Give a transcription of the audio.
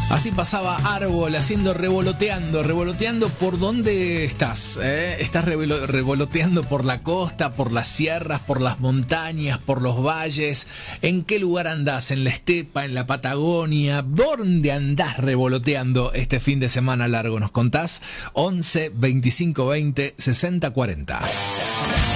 Así pasaba Árbol haciendo revoloteando por dónde estás. Estás revoloteando por la costa, por las sierras, por las montañas, por los valles. ¿En qué lugar andás? ¿En la estepa, en la Patagonia? ¿Dónde andás revoloteando este fin de semana largo? ¿Nos contás? 11 25 20 60 40.